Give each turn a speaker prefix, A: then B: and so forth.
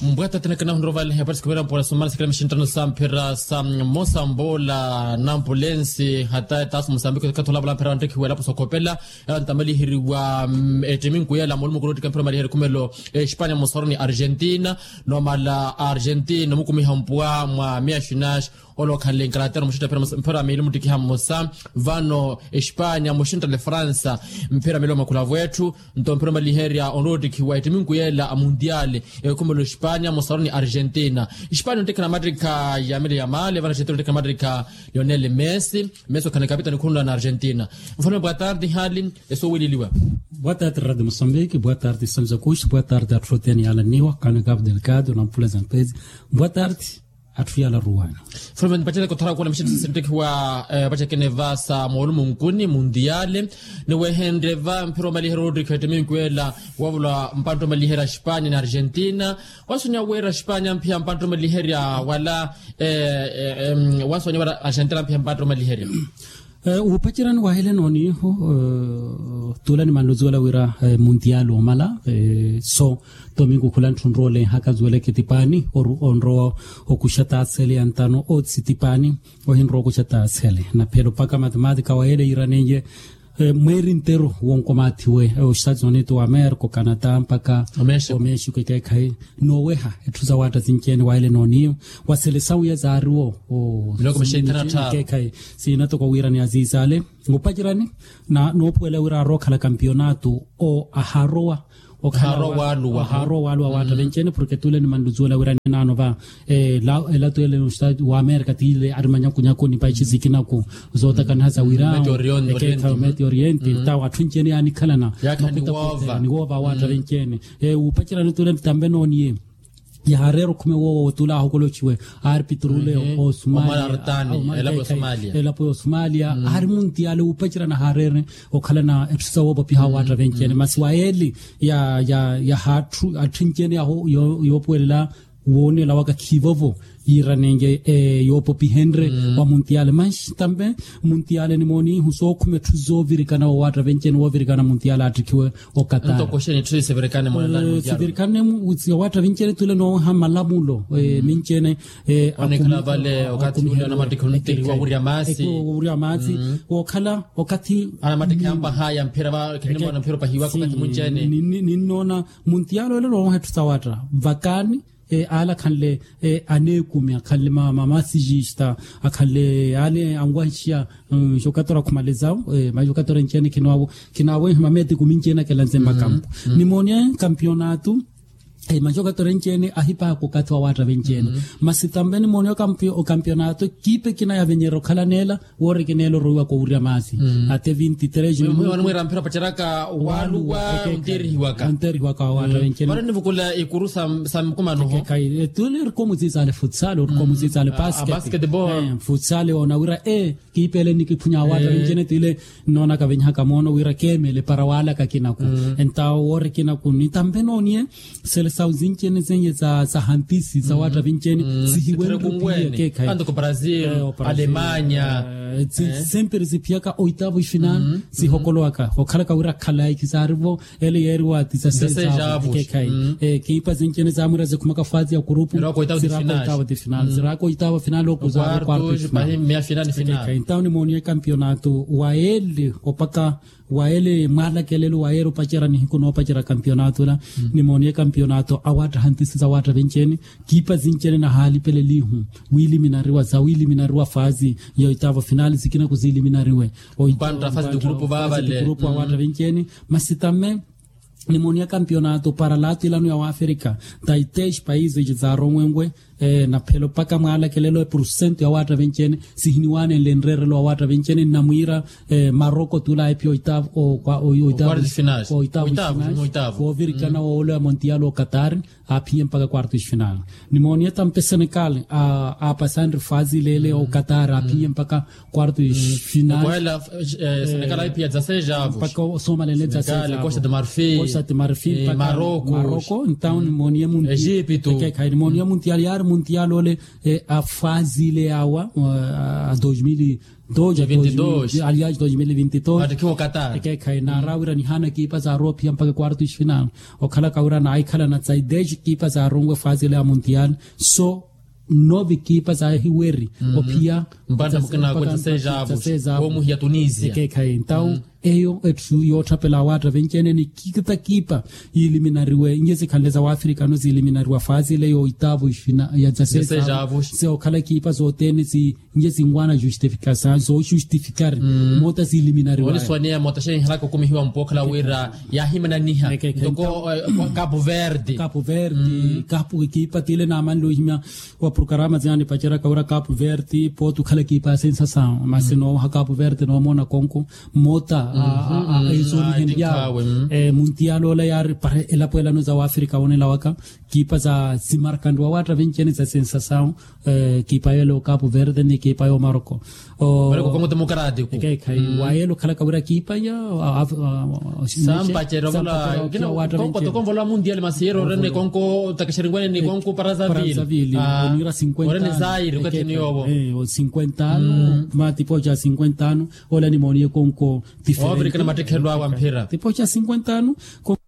A: mbwata tena kana honroval ya parts kubera mpola Somalia sikala mshintano sampera sam Mosambola Nampolensi hata tas Mozambique katola bala pera ndeki wala posokopela ntamali hiriwa etiminku yala mulmu kuroti kampera mali kumelo Espanya mosoroni Argentina no mala Argentina mukumi hampua mwa miashinash olo khale ngratero mshita pera mili mutiki hamosa vano Espanya mshinta le Fransa mpera milo makula wetu ntompera mali heria onrodi kiwa etiminku yala mundiale kumelo Espanya mosoroni Argentina Espanya ndekana madrika ya mili ya male vana chetero ndekana madrika Lionel Messi kana kapitani kundu na Argentina mfano boa tarde Halin eso wililiwa
B: boa tarde Radio Moçambique boa tarde Sanja Kush boa tarde Atroteni ala niwa kana Cabo Delgado na Mpula Zampezi boa tarde Atfiala Ruwana
A: Fulman bachela kutara kwa mshindi senteki wa bacha keneva sa mwolumu mkuni mundiale ni wehendeva mpiro malihera Rodrigo Etemim kuela wavula mpanto malihera Espanya na Argentina wasunya wera Espanya mpia mpanto malihera wala wasunya wera Argentina mpia mpanto malihera
B: upachiran wa hele noni tulani manuzola wira mundialo mala so domingo kulan tunrole hakazuele ketipani or onro okushata sele antano otsitipani ohinro okushata sele na pero paka matematika wa hele iranenje mweri intero wonkomatiwe Estados Unidos wa America Canada mpaka Mexico kai noweha etuza wata zinkeni waile noni waselesawu ya zaruo
A: biloko mshitana ta
B: kai sina to ko wirani azizale ngopajirani na nopwele wira roka la campeonato o aharoa
A: Haro
B: walu wata vencene porque tule ni manduzola wirani nano va la tule no Estado wa America tile armanya kunyako ni paichi zikinako zota kana za wira Medio Oriente ta watwincene yani kala na ni wova wata vencene upachira tule tambe noni ya harero kume wo tula hokolochiwe arbitrule o Somalia elapo Somalia harmunti ale upachira na harere o kala na etsawo bopi hawata vencene maswaeli ya hatu athincene yo puela wone la waka kivovo iranenge yopopi Henry wa mundiale mas tambe mundiale ni moni huso kume tuzo virikana wa wata vencene wa virikana mundiale atikiwe o Qatar
A: to kosheni tu severikane monala
B: severikane utsi wata vencene tule no hamalamulo mincene
A: onekala vale okati ule na matikonti wa uriya masi o kala okati ana matikamba haya mpira wa kinimo na mpira pa hiwa kwa munjene
B: ninona mundiale le no hetu sawata vakani ala kanle anekumi akalle mama sijista akalle ale angwashia jokatora kumalezao majokatora ncheni kinawe mameti kuminchena kelanze makampo nimonia campeonato majoka torenchene ahipa ko katwa wata vencene masitambeni monyo campeonato kipe kina ya venyero kalanela wore kinelo ruwa ko uria masi ate 23
A: mwe mwera mpira pacharaka walu wa nteri waka
B: wata vencene
A: bara nivukula ikurusa samkuma no
B: kai tulir komu zizale futsal komu zizale
A: basketball
B: futsal ona wira kipe le nikipunya wata vencene tile nona ka venya kamono wira kemele parawala ka kinako enta wore kinako nitambeno nie sauzinchene zenye za hantisi za wata vinchene zihiwe
A: ngwe ando ko Brazil Alemanya
B: sempre zipiaka oitavo final zihokoloaka hokala ka ura khala ikizarvo ele yerwa tisaseza kai kipa zinchene zamura ze kumaka fazi ya grupu zirako final zirako oitavo final okuzaro quarto
A: final
B: então ni monie campeonato wa ele opaka waele mala kelelo waero pachera ni kuno pachera campeonato la ni monie campeonato awata hantisi za wata vencene kipa zinchene na hali pele lihu wili minariwa fazi ya oitavo finali zikina kuzili minariwe
A: oipanda fazi du grupo baba le
B: grupo awata vencene masitame ni monie campeonato para latino ya Afrika taitesh países za romwengwe na pelo paka mwala kelelo % ya wata vencene sihiniwane lenrere lo wata vencene na muira Maroko tula ipi oitavo oitavo virikana ole mondial o Qatar apie mpaka quartos final ni monia tampe Senegal a pasando fase lele o Qatar apie mpaka quartos final
A: wala Senegal ipi 16 avos
B: paka Somalia 16
A: Costa de Marfim
B: Maroko então ni monia mundial
A: Egipto
B: kai monia mundial mundial ole a fase le awa a 2022 aliás 2022
A: atakiwa Qatar
B: kai na rawira ni hana kipa za Europe mpaka quartos final okhala kaura na aikhala na zaidej kipa za rongwe fase le mundial so 9 kipa za hiweri opia
A: mbanda mkana kwa seja bomu ya Tunisia
B: kai então eyo etu yota pela wata venkene ni kikita kipa eliminariwe ingezi khandeza wa Africa no eliminariwa fase le yo itabo ishina ya zaseza se khala kipa zote ni si ingezi ngwana justification zo justificar mota si eliminariwa
A: wale swania mota shen haraka kumihiwa mpokala wira ya himana niha toko Cabo Verde Capo kipa tile na manlo himya wa programa zani pachera kaura Cabo Verde potu khala kipa sensação mas no Cabo Verde no mona konko mota mundial la yar para ela pela nos ao África one la waka kipa za simarkando watra vencene za sensação kipa yelo Cabo Verde ni kipa yo Marocco Marocco como democrático
B: kai waelo kala kabura kipa ya
A: samba chero wala konko vola mundial masero rene konko takashiringwane ni konko Brazzaville
B: onira 50
A: ora ni Zaire ukati ni yobo
B: 50 ano ma tipo ya 50 ano ola ni monie konko
A: Afrika na matekelo wa mpira
B: tipo cha 50 ano